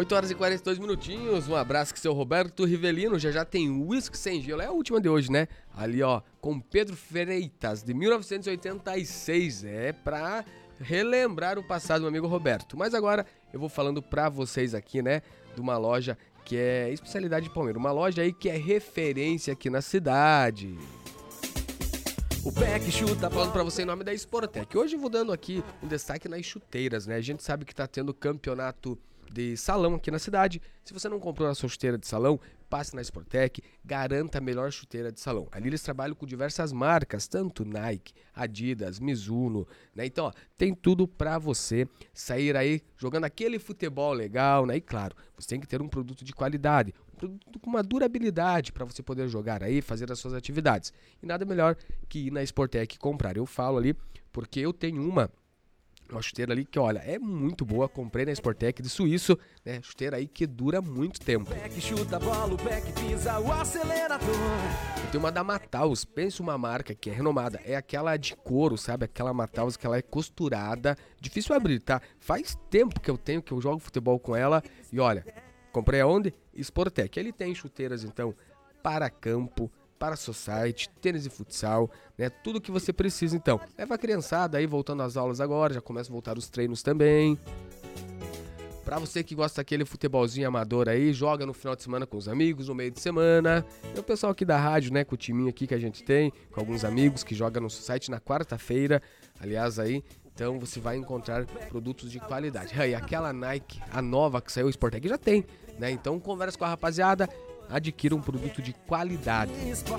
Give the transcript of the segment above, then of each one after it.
8 horas e 42 minutinhos, um abraço que seu Roberto Rivelino, já tem Whisky Sem Gelo, é a última de hoje, né? Ali, ó, com Pedro Freitas, de 1986, pra relembrar o passado, meu amigo Roberto. Mas agora eu vou falando pra vocês aqui, né, de uma loja que é especialidade de Palmeira, uma loja aí que é referência aqui na cidade. O pé que chuta, falando pra você em nome da Sportec. Hoje eu vou dando aqui um destaque nas chuteiras, né? A gente sabe que tá tendo campeonato de salão aqui na cidade. Se você não comprou a sua chuteira de salão, passe na Sportec, garanta a melhor chuteira de salão. Ali eles trabalham com diversas marcas, tanto Nike, Adidas, Mizuno, né? Então, ó, tem tudo pra você sair aí jogando aquele futebol legal, né? E claro, você tem que ter um produto de qualidade, um produto com uma durabilidade para você poder jogar aí, fazer as suas atividades. E nada melhor que ir na Sportec comprar. Eu falo ali porque eu tenho uma chuteira ali que, olha, é muito boa. Comprei na Sportec de Suíço, né? Chuteira aí que dura muito tempo. Eu tenho uma da Mataus. Pensa uma marca que é renomada. É aquela de couro, sabe? Aquela Mataus que ela é costurada. Difícil abrir, tá? Faz tempo que eu tenho, que eu jogo futebol com ela. E olha, comprei aonde? Sportec. Ele tem chuteiras, então, para campo, para society, tênis e futsal, né? Tudo que você precisa, então. Leva a criançada aí, voltando às aulas agora, já começa a voltar os treinos também. Pra você que gosta daquele futebolzinho amador aí, joga no final de semana com os amigos, no meio de semana. E o pessoal aqui da rádio, né, com o timinho aqui que a gente tem, com alguns amigos que jogam no society na quarta-feira, aliás aí. Então você vai encontrar produtos de qualidade. E aquela Nike, a nova que saiu, o Sportec já tem, né? Então conversa com a rapaziada, adquira um produto de qualidade.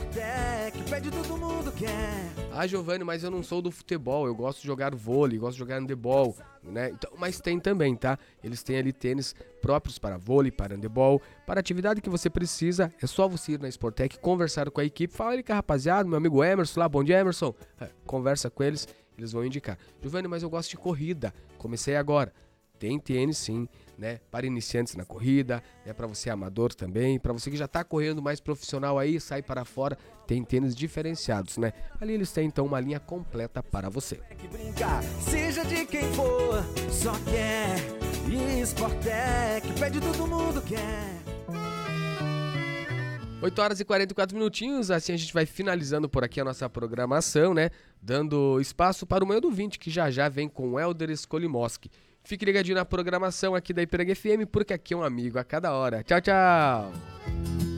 Ah, Giovanni, mas eu não sou do futebol, eu gosto de jogar vôlei, gosto de jogar handebol, né? Então, mas tem também, tá? Eles têm ali tênis próprios para vôlei, para handebol, para a atividade que você precisa. É só você ir na Sportec, conversar com a equipe, fala ali com a rapaziada, meu amigo Emerson lá, bom dia Emerson, conversa com eles, eles vão indicar. Giovanni, mas eu gosto de corrida, comecei agora. Tem tênis sim, né, para iniciantes na corrida, né, para você amador também, para você que já tá correndo mais profissional aí, sai para fora, tem tênis diferenciados, né? Ali eles têm então uma linha completa para você. Seja de quem for, só quer Sportec, pede todo mundo quer. 8 horas e 44 minutinhos, assim a gente vai finalizando por aqui a nossa programação, né? Dando espaço para o Manhã do 20, que já vem com o Helder Skolimoski. Fique ligadinho na programação aqui da Ipiranga FM, porque aqui é um amigo a cada hora. Tchau, tchau!